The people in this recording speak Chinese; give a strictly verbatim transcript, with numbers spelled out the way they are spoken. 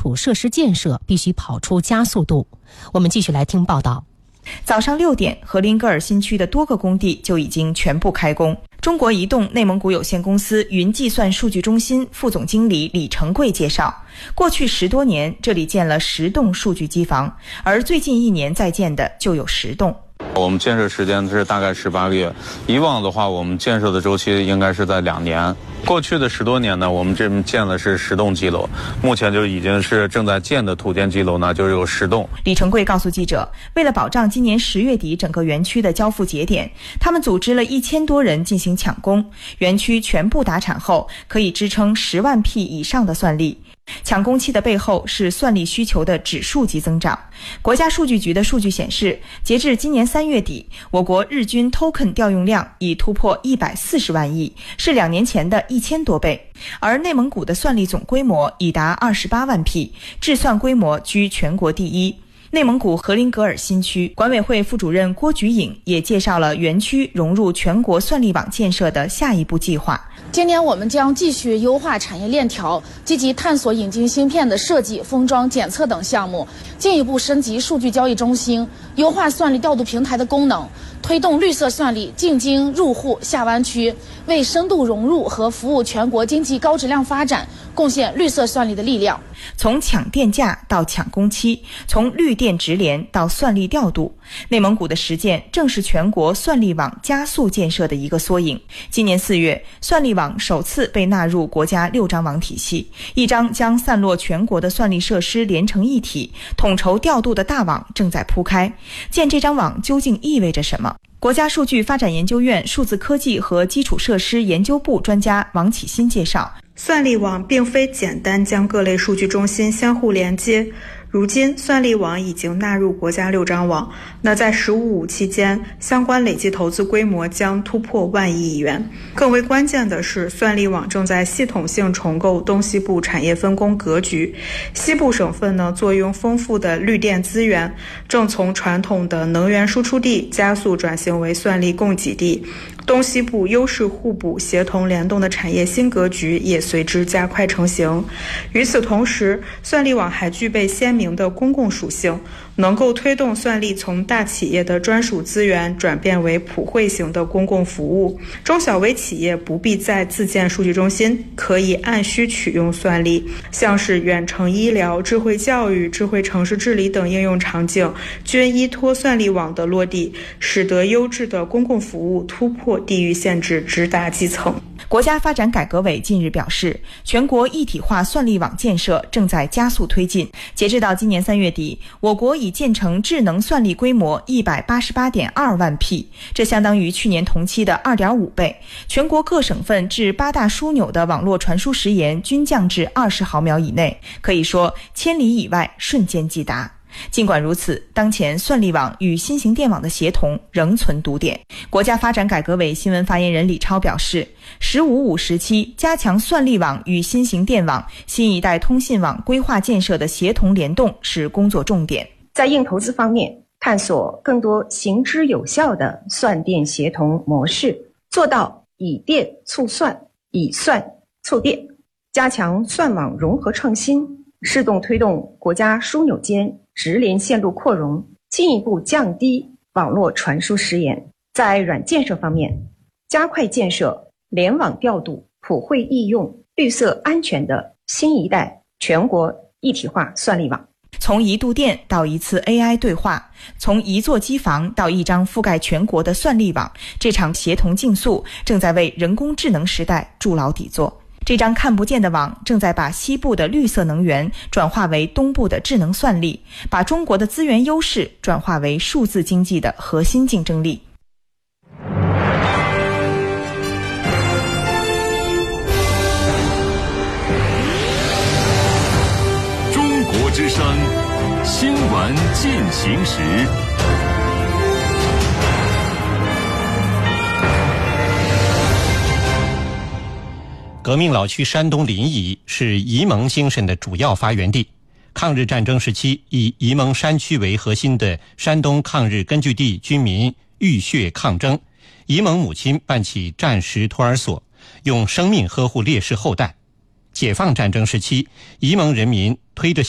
础设施建设必须跑出加速度。我们继续来听报道。 早上六点，和林格尔新区的多个工地就已经全部开工。中国移动内蒙古有限公司云计算数据中心副总经理李成贵介绍，过去十多年，这里建了十栋数据机房，而最近一年在建的就有十栋。 我们建设时间是大概十八个月，以往的话我们建设的周期应该是在两年。过去的十多年呢，我们这边建的是十栋基楼，目前就已经是正在建的土建基楼呢，就有十栋。 李成贵告诉记者，为了保障今年十月底整个园区的交付节点，他们组织了一千多人进行抢工，园区全部达产后，可以支撑十万匹以上的算力。抢工期的背后是算力需求的指数级增长。国家数据局的数据显示，截至今年三月底，我国日均 token 调用量已突破一百四十万亿，是两年前的一千多倍。而内蒙古的算力总规模已达二十八万匹，制算规模居全国第一。内蒙古和林格尔新区管委会副主任郭菊颖也介绍了园区融入全国算力网建设的下一步计划。 今年我们将继续优化产业链条，积极探索引进芯片的设计、封装、检测等项目，进一步升级数据交易中心，优化算力调度平台的功能，推动绿色算力进京入户下湾区，为深度融入和服务全国经济高质量发展贡献绿色算力的力量。 从抢电价到抢工期，从绿电直联到算力调度，内蒙古的实践正是全国算力网加速建设的一个缩影。今年四月，算力网首次被纳入国家六张网体系，一张将散落全国的算力设施连成一体，统筹调度的大网正在铺开。建这张网究竟意味着什么？国家数据发展研究院数字科技和基础设施研究部专家王启新介绍， 算力网并非简单将各类数据中心相互连接，如今算力网已经纳入国家六张网，那在“十五五”期间，相关累计投资规模将突破万亿元。更为关键的是，算力网正在系统性重构东西部产业分工格局。西部省份呢，坐拥丰富的绿电资源，正从传统的能源输出地加速转型为算力供给地。东西部优势互补、协同联动的产业新格局也随之加快成型。与此同时，算力网还具备鲜明的公共属性，能够推动算力从大企业的专属资源转变为普惠型的公共服务。中小微企业不必再自建数据中心，可以按需取用算力，像是远程医疗、智慧教育、智慧城市治理等应用场景，均依托算力网的落地，使得优质的公共服务突破地域限制，直达基层。 国家发展改革委近日表示，全国一体化算力网建设正在加速推进。截至到今年三月底，我国已建成智能算力规模一百八十八点二万匹，这相当于去年同期的二点五倍。全国各省份至八大枢纽的网络传输时延均降至二十毫秒以内，可以说千里以外瞬间即达。尽管如此，当前算力网与新型电网的协同仍存堵点。国家发展改革委新闻发言人李超表示，十五五时期加强算力网与新型电网、新一代通信网规划建设的协同联动是工作重点。 在硬投资方面，探索更多行之有效的算电协同模式，做到以电促算，以算促电，加强算网融合创新，适动推动国家枢纽间直连线路扩容，进一步降低网络传输时延。在软建设方面，加快建设联网调度、普惠易用、绿色安全的新一代全国一体化算力网。 从一度电到一次 A I 对话，从一座机房到一张覆盖全国的算力网，这场协同竞速正在为人工智能时代筑牢底座。这张看不见的网正在把西部的绿色能源转化为东部的智能算力，把中国的资源优势转化为数字经济的核心竞争力。 中国之声新闻进行时。 革命老区山东临沂是沂蒙精神的主要发源地。抗日战争时期，以沂蒙山区为核心的山东抗日根据地军民浴血抗争，沂蒙母亲办起战时托儿所，用生命呵护烈士后代。解放战争时期，沂蒙人民推着